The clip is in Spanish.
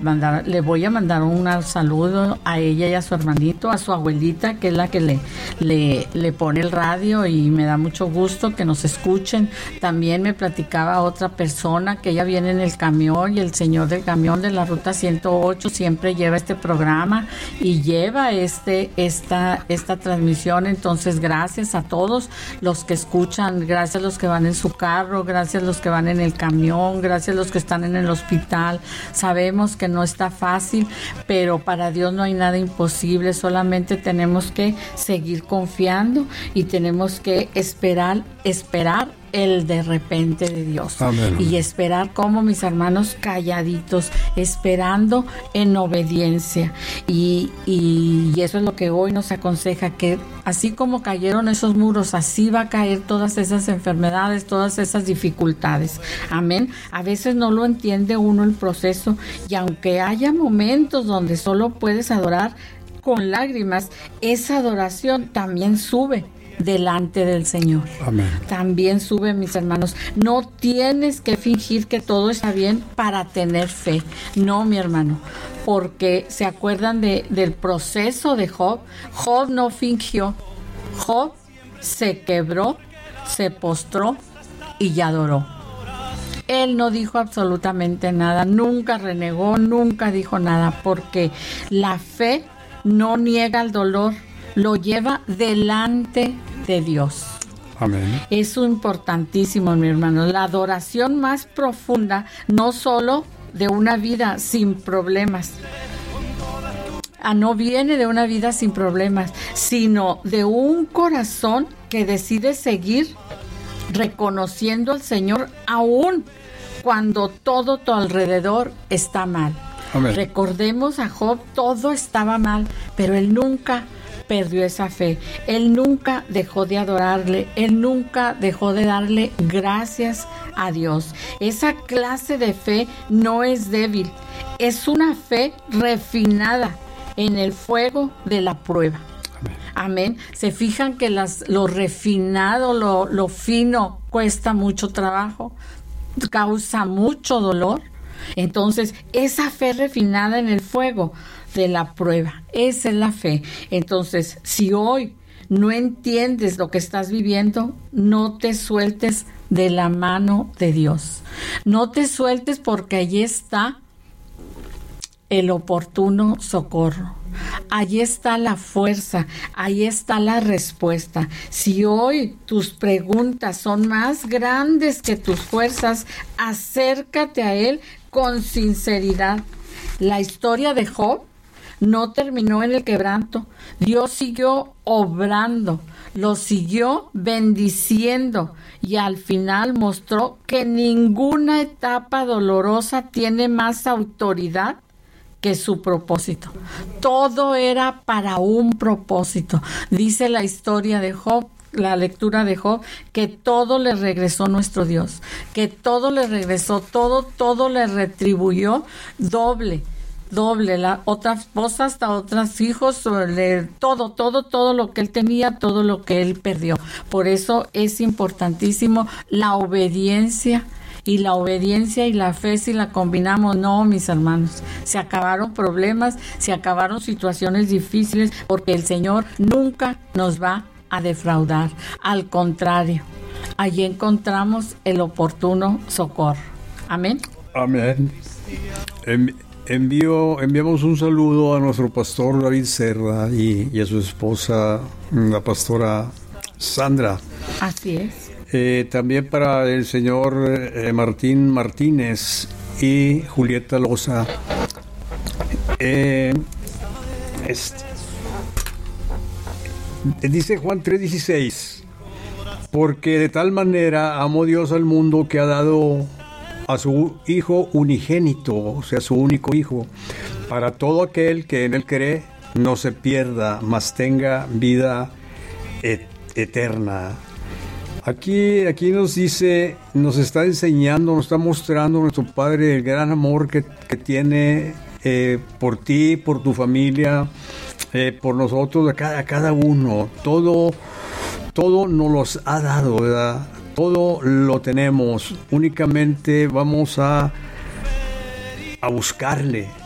Le voy a mandar un saludo a ella y a su hermanito, a su abuelita, que es la que le pone el radio, y me da mucho gusto que nos escuchen. También me platicaba otra persona que ella viene en el camión, y el señor del camión de la ruta 108 siempre lleva este programa y lleva esta transmisión. Entonces, gracias a todos los que escuchan, gracias a los que van en su carro, gracias a los que van en el camión, gracias a los que están en el hospital. Sabemos que no está fácil, pero para Dios no hay nada imposible. Solamente tenemos que seguir confiando y tenemos que esperar el de repente de Dios. Amén. Y esperar como mis hermanos, calladitos, esperando en obediencia. Y eso es lo que hoy nos aconseja, que así como cayeron esos muros, así va a caer todas esas enfermedades, todas esas dificultades. Amén. A veces no lo entiende uno el proceso, y aunque haya momentos donde solo puedes adorar con lágrimas, esa adoración también sube delante del Señor. Amén. También sube, mis hermanos. No tienes que fingir que todo está bien para tener fe. No, mi hermano, porque se acuerdan del proceso de Job. Job no fingió. Job se quebró, se postró y adoró. Él no dijo absolutamente nada, nunca renegó, nunca dijo nada, porque la fe no niega el dolor, lo lleva delante de Dios. Amén. Eso es importantísimo, mi hermano. La adoración más profunda, no solo de una vida sin problemas, no viene de una vida sin problemas, sino de un corazón que decide seguir reconociendo al Señor aún cuando todo tu alrededor está mal. Amén. Recordemos a Job, todo estaba mal, pero él nunca perdió esa fe. Él nunca dejó de adorarle, él nunca dejó de darle gracias a Dios. Esa clase de fe no es débil, es una fe refinada en el fuego de la prueba. Amén. Se fijan que lo refinado, lo fino cuesta mucho trabajo, causa mucho dolor. Entonces, esa fe refinada en el fuego de la prueba, esa es la fe. Entonces, si hoy no entiendes lo que estás viviendo, no te sueltes de la mano de Dios. No te sueltes, porque allí está el oportuno socorro. Allí está la fuerza, ahí está la respuesta. Si hoy tus preguntas son más grandes que tus fuerzas, acércate a Él con sinceridad. La historia de Job no terminó en el quebranto. Dios siguió obrando, lo siguió bendiciendo, y al final mostró que ninguna etapa dolorosa tiene más autoridad que su propósito. Todo era para un propósito. Dice la historia de Job, la lectura de Job, que todo le regresó nuestro Dios, que todo le regresó, todo le retribuyó doble, la otra esposa, hasta otros hijos, todo lo que él tenía, todo lo que él perdió. Por eso es importantísimo la obediencia. Y la obediencia y la fe, si la combinamos, no, mis hermanos, se acabaron problemas, se acabaron situaciones difíciles, porque el Señor nunca nos va a defraudar. Al contrario, allí encontramos el oportuno socorro. Amén. Amén. Enviamos un saludo a nuestro pastor David Serra y a su esposa, la pastora Sandra. Así es. También para el señor Martín Martínez y Julieta Loza. Dice Juan 3:16: porque de tal manera amó Dios al mundo que ha dado a su Hijo unigénito, o sea, su único Hijo, para todo aquel que en Él cree no se pierda, mas tenga vida eterna. Aquí nos dice, nos está enseñando, nos está mostrando nuestro Padre el gran amor que tiene por ti, por tu familia, por nosotros, a cada uno. Todo nos los ha dado, ¿verdad? Todo lo tenemos. Únicamente vamos a buscarle,